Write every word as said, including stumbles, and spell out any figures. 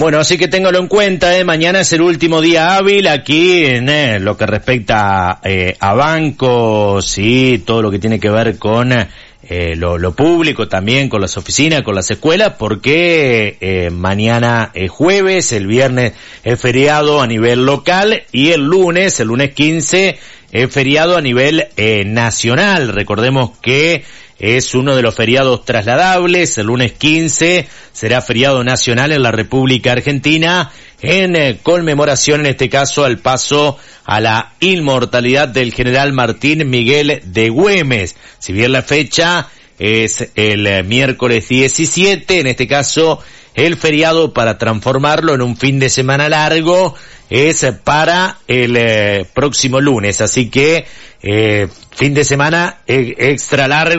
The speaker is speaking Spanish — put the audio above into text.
Bueno, así que téngalo en cuenta, eh, mañana es el último día hábil aquí en eh, lo que respecta eh, a bancos y todo lo que tiene que ver con eh, lo, lo público, también con las oficinas, con las escuelas, porque eh, mañana es jueves, el viernes es feriado a nivel local y el lunes, el lunes quince, es feriado a nivel eh, nacional. Recordemos que es uno de los feriados trasladables. El lunes quince será feriado nacional en la República Argentina en eh, conmemoración, en este caso, al paso a la inmortalidad del general Martín Miguel de Güemes. Si bien la fecha es el eh, miércoles diecisiete, en este caso el feriado, para transformarlo en un fin de semana largo, es para el eh, próximo lunes. Así que eh, fin de semana eh, extra largo.